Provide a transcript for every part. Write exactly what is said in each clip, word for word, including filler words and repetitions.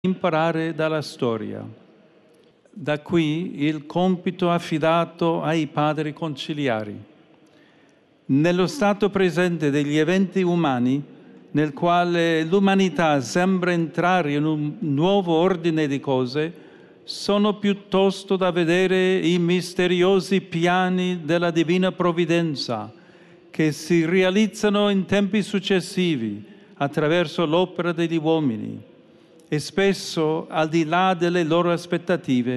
imparare dalla storia. Da qui il compito affidato ai padri conciliari. Nello stato presente degli eventi umani, nel quale l'umanità sembra entrare in un nuovo ordine di cose, sono piuttosto da vedere i misteriosi piani della divina provvidenza che si realizzano in tempi successivi attraverso l'opera degli uomini e spesso al di là delle loro aspettative.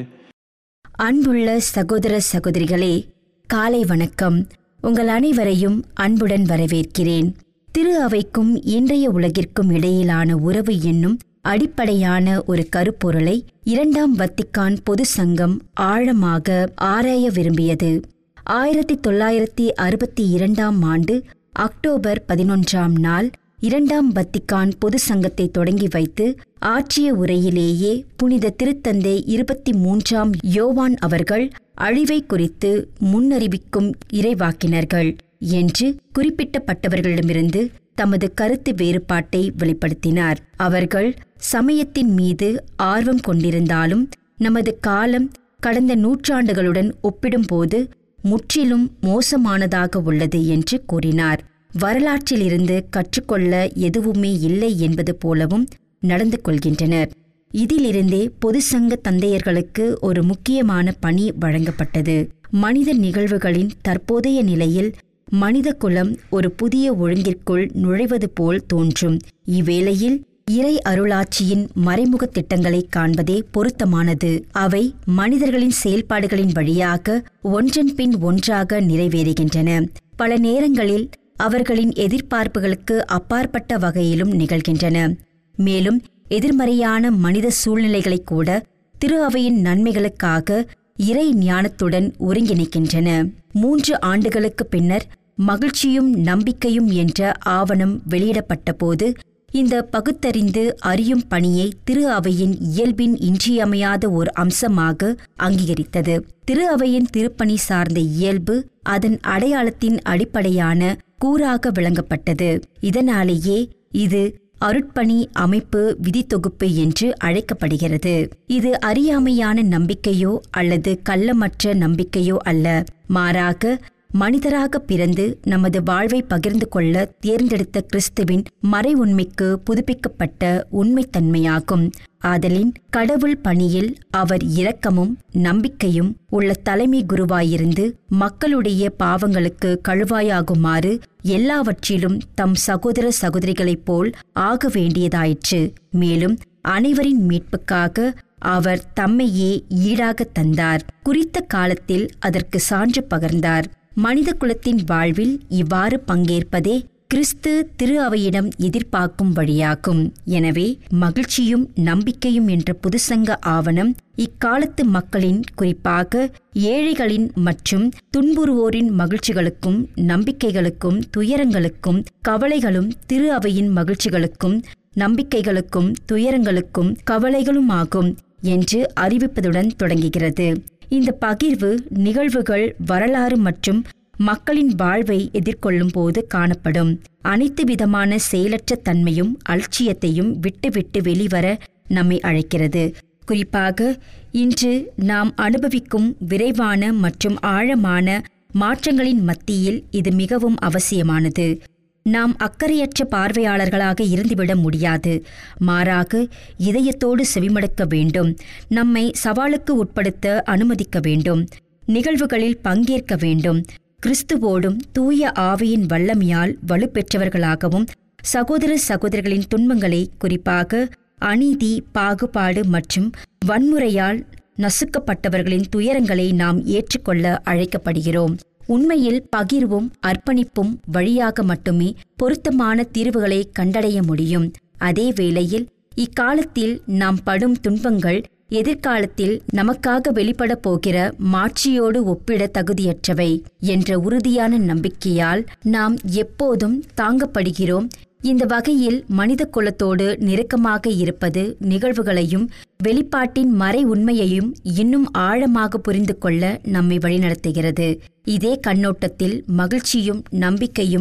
அன்புள்ள சகோதர சகோதரிகளே, காலை வணக்கம். உங்கள் அனைவரையும் அன்புடன் வரவேற்கிறேன். திரு அவைக்கும் இன்றைய உலகிற்கும் இடையிலான உறவு என்னும் அடிப்படையான ஒரு கருப்பொருளை இரண்டாம் வத்திக்கான் பொது சங்கம் ஆழமாக ஆராய விரும்பியது. ஆயிரத்தி தொள்ளாயிரத்தி அறுபத்தி இரண்டாம் ஆண்டு அக்டோபர் பதினொன்றாம் நாள் இரண்டாம் வத்திக்கான் பொது சங்கத்தை தொடங்கி வைத்து ஆற்றிய உரையிலேயே புனித திருத்தந்தை இருபத்தி மூன்றாம் யோவான் அவர்கள் அழிவை குறித்து முன்னறிவிக்கும் இறைவாக்கினர்கள் என்று குறிப்பிட்டப்பட்டவர்களிடமிருந்து தமது கருத்து வேறுபாட்டை வெளிப்படுத்தினார். அவர்கள் சமயத்தின் மீது ஆர்வம் கொண்டிருந்தாலும் நமது காலம் கடந்த நூற்றாண்டுகளுடன் ஒப்பிடும்போது முற்றிலும் மோசமானதாக உள்ளது என்று கூறினார். வரலாற்றிலிருந்து கற்றுக்கொள்ள எதுவுமே இல்லை என்பது போலவும் நடந்து கொள்கின்றனர். இதிலிருந்தே பொது சங்க தந்தையர்களுக்கு ஒரு முக்கியமான பணி வழங்கப்பட்டது. மனித நிகழ்வுகளின் தற்போதைய நிலையில் மனித குலம் ஒரு புதிய ஒழுங்கிற்குள் நுழைவது போல் தோன்றும். இவ்வேளையில் இறை அருளாட்சியின் மறைமுக திட்டங்களை காண்பதே பொருத்தமானது. அவை மனிதர்களின் செயல்பாடுகளின் வழியாக ஒன்றன் பின் ஒன்றாக நிறைவேறுகின்றன. பல நேரங்களில் அவர்களின் எதிர்பார்ப்புகளுக்கு அப்பாற்பட்ட வகையிலும் நிகழ்கின்றன. மேலும் எதிர்மறையான மனித சூழ்நிலைகளை கூட திரு அவையின் நன்மைகளுக்காக இறை ஞானத்துடன் ஒருங்கிணைக்கின்றன. மூன்று ஆண்டுகளுக்கு பின்னர் மகிழ்ச்சியும் நம்பிக்கையும் என்ற ஆவணம் வெளியிடப்பட்ட போது இந்த பகுத்தறிந்து அறியும் பணியை திரு அவையின் இயல்பின் இன்றியமையாத ஒரு அம்சமாக அங்கீகரித்தது. திரு அவையின் திருப்பணி சார்ந்த இயல்பு அதன் அடையாளத்தின் அடிப்படையான கூறாக விளங்கப்பட்டது. இதனாலேயே இது அருட்பணி அமைப்பு விதி தொகுப்பு என்று அழைக்கப்படுகிறது. இது அறியாமையான நம்பிக்கையோ அல்லது கள்ளமற்ற நம்பிக்கையோ அல்ல, மாறாக மனிதராக பிறந்து நமது வாழ்வை பகிர்ந்து கொள்ள தேர்ந்தெடுத்த கிறிஸ்துவின் மறை உண்மைக்கு புதுப்பிக்கப்பட்ட உண்மைத்தன்மையாகும். ஆதலின் கடவுள் பணியில் அவர் இரக்கமும் நம்பிக்கையும் உள்ள தலைமை குருவாயிருந்து மக்களுடைய பாவங்களுக்கு கழுவாயாகுமாறு எல்லாவற்றிலும் தம் சகோதர சகோதரிகளைப் போல் ஆக வேண்டியதாயிற்று. மேலும் அனைவரின் மீட்புக்காக அவர் தம்மையே ஈடாக தந்தார். குறித்த காலத்தில் அதற்கு சான்று பகர்ந்தார். மனித குலத்தின் வாழ்வில் இவ்வாறு பங்கேற்பதே கிறிஸ்து திரு அவையிடம் எதிர்பார்க்கும் வழியாகும். எனவே மகிழ்ச்சியும் நம்பிக்கையும் என்ற புதுசங்க ஆவணம் இக்காலத்து மக்களின், குறிப்பாக ஏழைகளின் மற்றும் துன்புறுவோரின் மகிழ்ச்சிகளுக்கும் நம்பிக்கைகளுக்கும் துயரங்களுக்கும் கவலைகளும் திரு அவையின் மகிழ்ச்சிகளுக்கும் நம்பிக்கைகளுக்கும் துயரங்களுக்கும் கவலைகளுமாகும் என்று அறிவிப்பதுடன் தொடங்குகிறது. இந்த பகிர்வு நிகழ்வுகள் வரலாறு மற்றும் மக்களின் வாழ்வை எதிர்கொள்ளும் போது காணப்படும். அனைத்து விதமான செயலற்ற தன்மையும் அலட்சியத்தையும் விட்டுவிட்டு வெளிவர நம்மை அழைக்கிறது. குறிப்பாக இன்று நாம் அனுபவிக்கும் விரைவான மற்றும் ஆழமான மாற்றங்களின் மத்தியில் இது மிகவும் அவசியமானது. நாம் அக்கறையற்ற பார்வையாளர்களாக இருந்துவிட முடியாது. மாறாக இதயத்தோடு செவிமடுக்க வேண்டும். நம்மை சவாலுக்கு உட்படுத்த அனுமதிக்க வேண்டும். நிகழ்வுகளில் பங்கேற்க வேண்டும். கிறிஸ்துவோடும் தூய ஆவியின் வல்லமையால் வலுப்பெற்றவர்களாகவும் சகோதர சகோதரிகளின் துன்பங்களை, குறிப்பாக அநீதி, பாகுபாடு மற்றும் வன்முறையால் நசுக்கப்பட்டவர்களின் துயரங்களை நாம் ஏற்றுக்கொள்ள அழைக்கப்படுகிறோம். உண்மையில் பகிர்வும் அர்ப்பணிப்பும் வழியாக மட்டுமே பொருத்தமான தீர்வுகளை கண்டடைய முடியும். அதே வேளையில் இக்காலத்தில் நாம் படும் துன்பங்கள் எதிர்காலத்தில் நமக்காக வெளிப்பட போகிற மாட்சியோடு ஒப்பிட தகுதியற்றவை என்ற உறுதியான நம்பிக்கையால் நாம் எப்போதும் தாங்கப்படுகிறோம். இந்த வகையில் மனித குலத்தோடு நெருக்கமாக இருப்பது நிகழ்வுகளையும் வெளிப்பாட்டின் மறை உண்மையையும் இன்னும் ஆழமாக புரிந்து கொள்ள நம்மை வழிநடத்துகிறது. இதே கண்ணோட்டத்தில் மகிழ்ச்சியும் நம்பிக்கையும்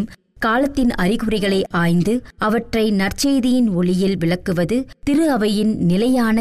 காலத்தின் அறிகுறிகளை ஆய்ந்து அவற்றை நற்செய்தியின் ஒளியில் விளக்குவது திரு அவையின் நிலையான